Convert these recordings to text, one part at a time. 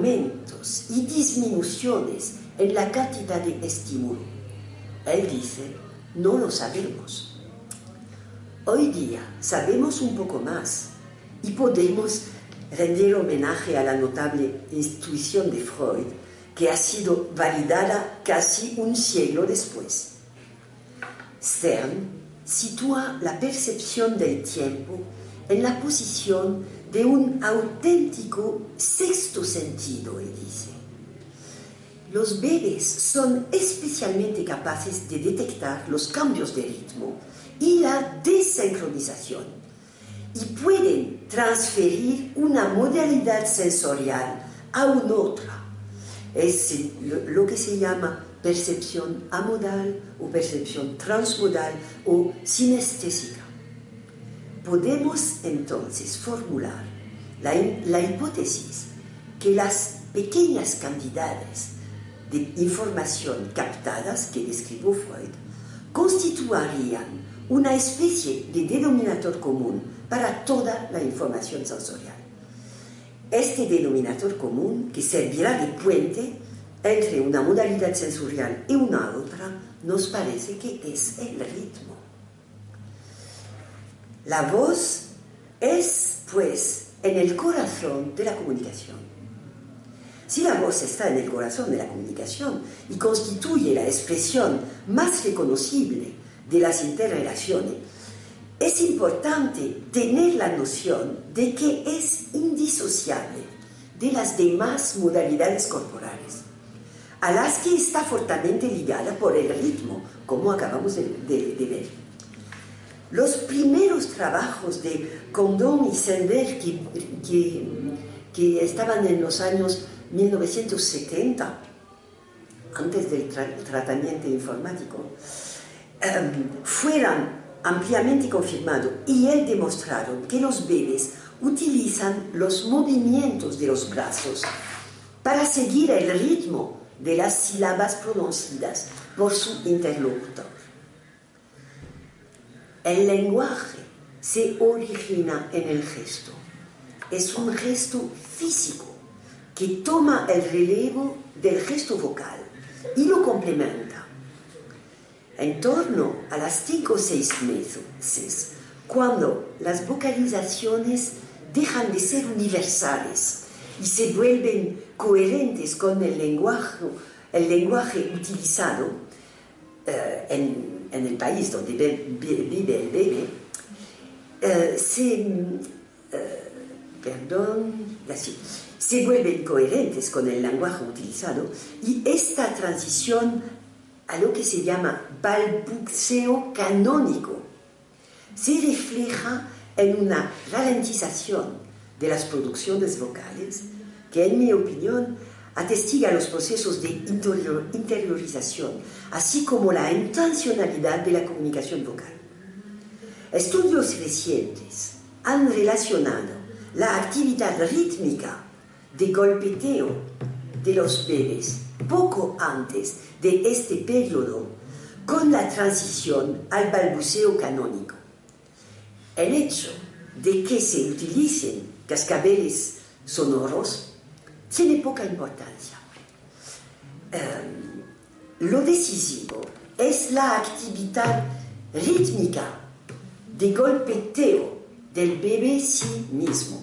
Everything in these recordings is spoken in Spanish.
aumentos y disminuciones en la cantidad de estímulo. Él dice, no lo sabemos. Hoy día sabemos un poco más y podemos rendir homenaje a la notable intuición de Freud, que ha sido validada casi un siglo después. Stern sitúa la percepción del tiempo en la posición de un auténtico sexto sentido, él dice. Los bebés son especialmente capaces de detectar los cambios de ritmo y la desincronización y pueden transferir una modalidad sensorial a una otra. Es lo que se llama percepción amodal o percepción transmodal o sinestésica. Podemos entonces formular la hipótesis que las pequeñas cantidades de información captadas que describió Freud constituirían una especie de denominador común para toda la información sensorial. Este denominador común, que servirá de puente entre una modalidad sensorial y una otra, nos parece que es el ritmo. La voz es, pues, en el corazón de la comunicación. Si la voz está en el corazón de la comunicación y constituye la expresión más reconocible de las interrelaciones, es importante tener la noción de que es indisociable de las demás modalidades corporales, a las que está fuertemente ligada por el ritmo, como acabamos de ver. Los primeros trabajos de Condon y Sennberg, que estaban en los años 1970, antes del tratamiento informático, fueron ampliamente confirmados y él demostraron que los bebés utilizan los movimientos de los brazos para seguir el ritmo de las sílabas pronunciadas por su interlocutor. El lenguaje se origina en el gesto. Es un gesto físico que toma el relevo del gesto vocal y lo complementa. En torno a las 5 o 6 meses, cuando las vocalizaciones dejan de ser universales y se vuelven coherentes con el lenguaje utilizado en el país donde vive el bebé, se vuelven coherentes con el lenguaje utilizado, y esta transición a lo que se llama balbuceo canónico se refleja en una ralentización de las producciones vocales que, en mi opinión, atestiga los procesos de interiorización, así como la intencionalidad de la comunicación vocal. Estudios recientes han relacionado la actividad rítmica de golpeteo de los bebés poco antes de este periodo con la transición al balbuceo canónico. El hecho de que se utilicen cascabeles sonoros tiene poca importancia. Lo decisivo es la actividad rítmica de golpeteo del bebé sí mismo.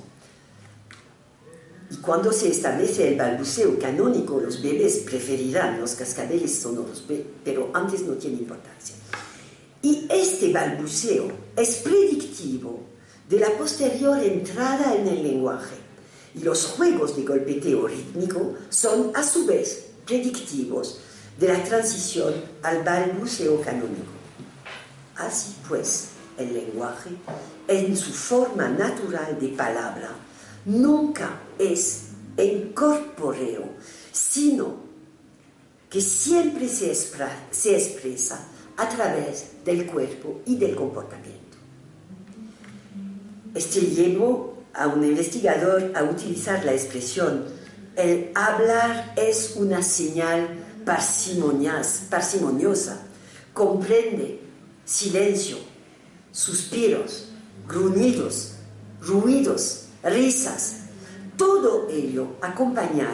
Y cuando se establece el balbuceo canónico, los bebés preferirán los cascabeles sonoros, pero antes no tiene importancia. Y este balbuceo es predictivo de la posterior entrada en el lenguaje. Y los juegos de golpeteo rítmico son, a su vez, predictivos de la transición al balbuceo canónico. Así pues, el lenguaje, en su forma natural de palabra, nunca es incorpóreo, sino que siempre se expresa a través del cuerpo y del comportamiento. Este llevó a un investigador a utilizar la expresión "el hablar es una señal parsimoniosa, comprende silencio, suspiros, gruñidos, ruidos, risas, todo ello acompañado